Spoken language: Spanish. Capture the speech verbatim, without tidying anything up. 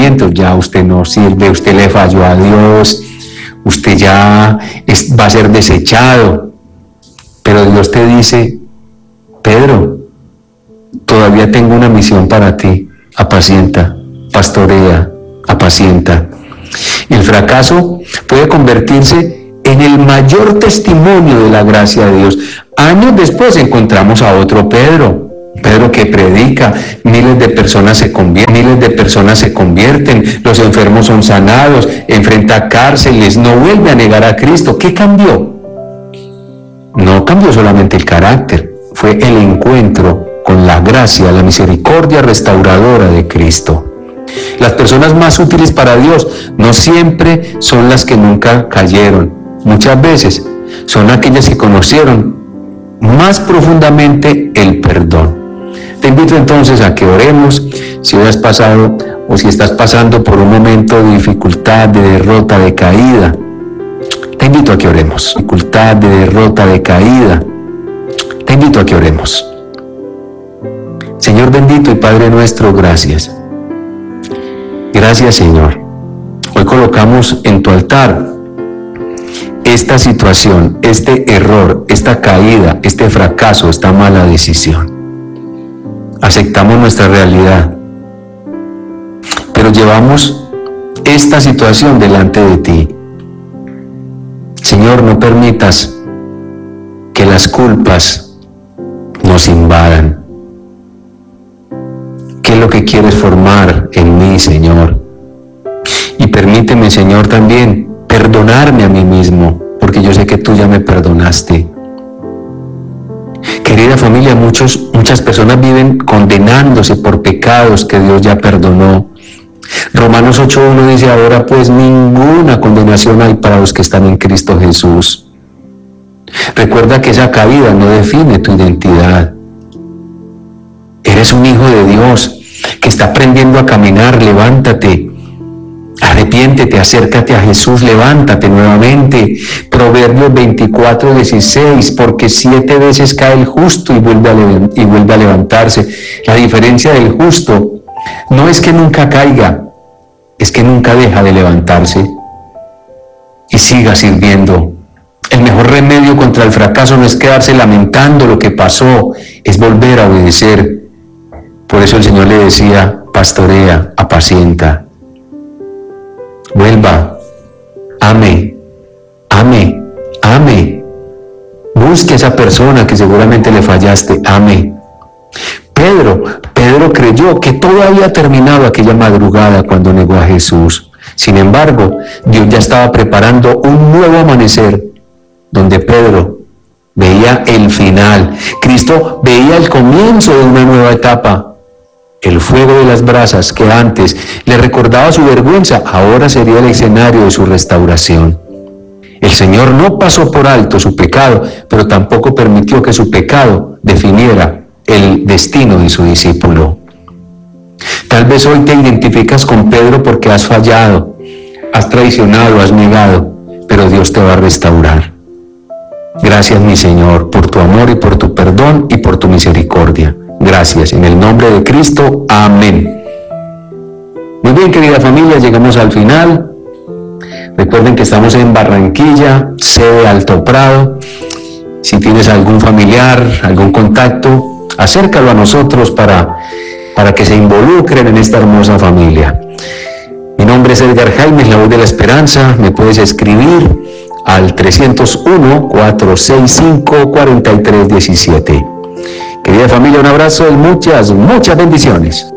sentimientos, ya usted no sirve, usted le falló a Dios, usted ya es, va a ser desechado. Pero Dios te dice: Pedro, todavía tengo una misión para ti. Apacienta, pastorea, apacienta. El fracaso puede convertirse en el mayor testimonio de la gracia de Dios. Años después encontramos a otro Pedro, Pedro que predica, miles de personas se convierten, miles de personas se convierten, los enfermos son sanados, enfrenta cárceles, no vuelve a negar a Cristo. ¿Qué cambió? No cambió solamente el carácter, fue el encuentro con la gracia, la misericordia restauradora de Cristo. Las personas más útiles para Dios no siempre son las que nunca cayeron. Muchas veces son aquellas que conocieron más profundamente el perdón. Te invito entonces a que oremos. Si hoy has pasado o si estás pasando por un momento de dificultad, de derrota, de caída, te invito a que oremos. Dificultad, de derrota, de caída, te invito a que oremos. Señor bendito y Padre nuestro, gracias. Gracias, Señor. Hoy colocamos en tu altar esta situación, este error, esta caída, este fracaso, esta mala decisión. Aceptamos nuestra realidad, pero llevamos esta situación delante de ti. Señor, no permitas que las culpas nos invadan. ¿Qué es lo que quieres formar en mí, Señor? Y permíteme, Señor, también perdonarme a mí mismo, porque yo sé que tú ya me perdonaste. Querida familia, muchos, muchas personas viven condenándose por pecados que Dios ya perdonó. Romanos ocho uno dice: ahora pues ninguna condenación hay para los que están en Cristo Jesús. Recuerda que esa caída no define tu identidad. Eres un hijo de Dios que está aprendiendo a caminar. Levántate, arrepiéntete, acércate a Jesús, levántate nuevamente. Proverbios veinticuatro dieciséis: porque siete veces cae el justo y vuelve, a y vuelve a levantarse. La diferencia del justo no es que nunca caiga, es que nunca deja de levantarse y siga sirviendo. El mejor remedio contra el fracaso no es quedarse lamentando lo que pasó, es volver a obedecer. Por eso el Señor le decía: pastorea, apacienta. Vuelva, ame, ame, ame. Busque a esa persona que seguramente le fallaste, ame. Pedro, Pedro creyó que todo había terminado aquella madrugada cuando negó a Jesús. Sin embargo, Dios ya estaba preparando un nuevo amanecer, donde Pedro veía el final. Cristo veía el comienzo de una nueva etapa. El fuego de las brasas que antes le recordaba su vergüenza, ahora sería el escenario de su restauración. El Señor no pasó por alto su pecado, pero tampoco permitió que su pecado definiera el destino de su discípulo. Tal vez hoy te identificas con Pedro porque has fallado, has traicionado, has negado, pero Dios te va a restaurar. Gracias, mi Señor, por tu amor y por tu perdón y por tu misericordia. Gracias, en el nombre de Cristo, amén. Muy bien, querida familia, llegamos al final. Recuerden que estamos en Barranquilla, sede Alto Prado. Si tienes algún familiar, algún contacto, acércalo a nosotros para, para que se involucren en esta hermosa familia. Mi nombre es Edgar Jaime, la voz de la esperanza. Me puedes escribir al trescientos uno, cuatrocientos sesenta y cinco, cuarenta y tres diecisiete. Querida familia, un abrazo y muchas, muchas bendiciones.